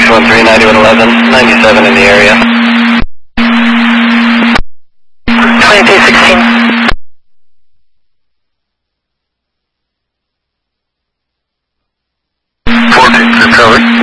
613, 9111, 97 in the area. 2216. 14, recovered.